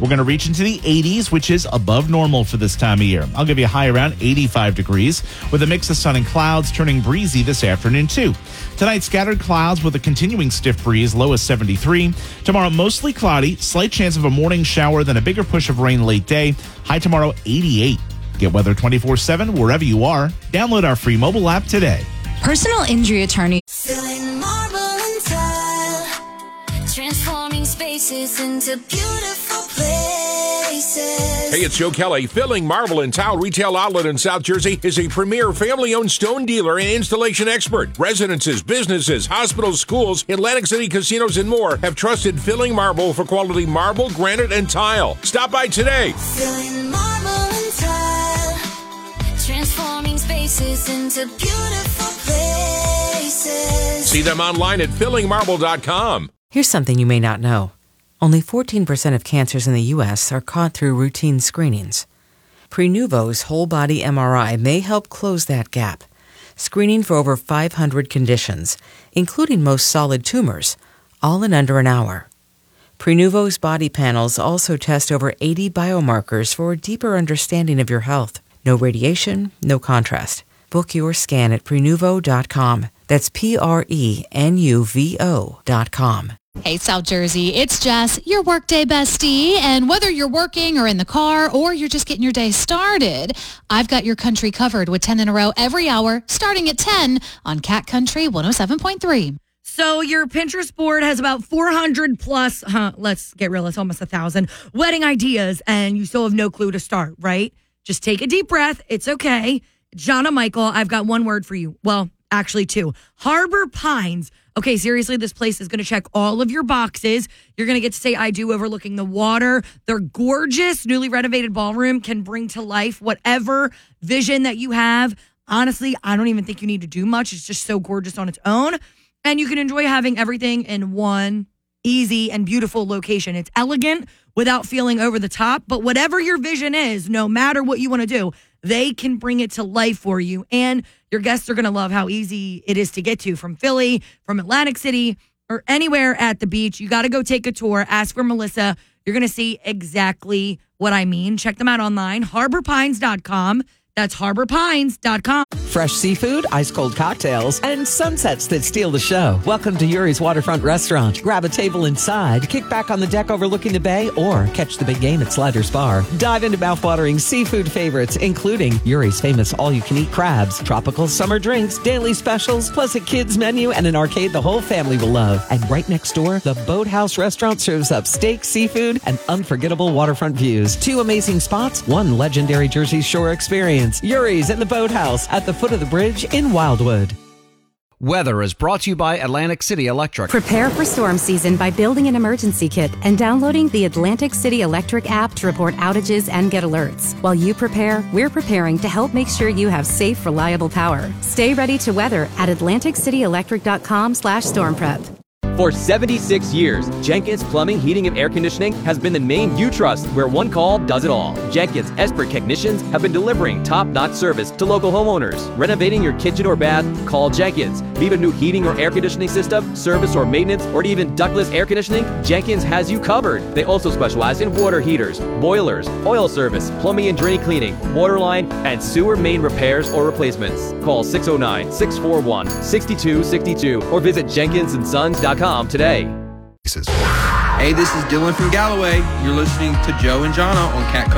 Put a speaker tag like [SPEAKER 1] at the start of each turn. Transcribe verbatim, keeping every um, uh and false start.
[SPEAKER 1] We're going to reach into the eighties, which is above normal for this time of year. I'll give you a high around eighty-five degrees with a mix of sun and clouds, turning breezy this afternoon too. Tonight, scattered clouds with a continuing stiff breeze, low as seventy-three. Tomorrow, mostly cloudy, slight chance of a morning shower, then a bigger push of rain late day. High tomorrow, eighty-eight. Get weather twenty-four seven wherever you are. Download our free mobile app today.
[SPEAKER 2] Personal injury attorney.
[SPEAKER 3] Filling marble and tile, transforming spaces into beautiful places.
[SPEAKER 4] Hey, it's Joe Kelly. Filling Marble and Tile Retail Outlet in South Jersey is a premier family-owned stone dealer and installation expert. Residences, businesses, hospitals, schools, Atlantic City casinos, and more have trusted Filling Marble for quality marble, granite, and tile. Stop by today.
[SPEAKER 3] Filling marble and tile, transforming spaces into beautiful places.
[SPEAKER 4] See them online at filling marble dot com.
[SPEAKER 5] Here's something you may not know. Only fourteen percent of cancers in the U S are caught through routine screenings. Prenuvo's whole-body M R I may help close that gap, screening for over five hundred conditions, including most solid tumors, all in under an hour. Prenuvo's body panels also test over eighty biomarkers for a deeper understanding of your health. No radiation, no contrast. Book your scan at prenuvo dot com. That's P R E N U V O dot com.
[SPEAKER 6] Hey, South Jersey, it's Jess, your workday bestie. And whether you're working or in the car or you're just getting your day started, I've got your country covered with ten in a row every hour, starting at ten on Cat Country one oh seven point three.
[SPEAKER 7] So your Pinterest board has about four hundred plus, huh, let's get real, it's almost a thousand, wedding ideas, and you still have no clue to start, right? Just take a deep breath. It's okay. Jonna Michael, I've got one word for you. Well, actually two. Harbor Pines. Okay, seriously, this place is going to check all of your boxes. You're going to get to say I do overlooking the water. Their gorgeous, newly renovated ballroom can bring to life whatever vision that you have. Honestly, I don't even think you need to do much. It's just so gorgeous on its own. And you can enjoy having everything in one easy and beautiful location. It's elegant without feeling over the top. But whatever your vision is, no matter what you want to do, they can bring it to life for you. And your guests are going to love how easy it is to get to from Philly, from Atlantic City, or anywhere at the beach. You got to go take a tour. Ask for Melissa. You're going to see exactly what I mean. Check them out online, harbor pines dot com. That's harbor pines dot com.
[SPEAKER 8] Fresh seafood, ice-cold cocktails, and sunsets that steal the show. Welcome to Yuri's Waterfront Restaurant. Grab a table inside, kick back on the deck overlooking the bay, or catch the big game at Sliders Bar. Dive into mouthwatering seafood favorites, including Yuri's famous all-you-can-eat crabs, tropical summer drinks, daily specials, plus a kids menu and an arcade the whole family will love. And right next door, the Boathouse Restaurant serves up steak, seafood, and unforgettable waterfront views. Two amazing spots, one legendary Jersey Shore experience. Yuri's and the Boathouse at the foot of the bridge in Wildwood.
[SPEAKER 9] Weather is brought to you by Atlantic City Electric.
[SPEAKER 10] Prepare for storm season by building an emergency kit and downloading the Atlantic City Electric app to report outages and get alerts. While you prepare, we're preparing to help make sure you have safe, reliable power. Stay ready to weather at atlantic city electric dot com slash storm prep.
[SPEAKER 11] For seventy-six years, Jenkins Plumbing, Heating, and Air Conditioning has been the name you trust, where one call does it all. Jenkins expert technicians have been delivering top-notch service to local homeowners. Renovating your kitchen or bath? Call Jenkins. Need a new heating or air conditioning system, service or maintenance, or even ductless air conditioning? Jenkins has you covered. They also specialize in water heaters, boilers, oil service, plumbing and drain cleaning, water line, and sewer main repairs or replacements. Call six oh nine, six four one, six two six two or visit jenkins and sons dot com today.
[SPEAKER 12] Hey, this is Dylan from Galloway. You're listening to Joe and Jonna on Cat Country.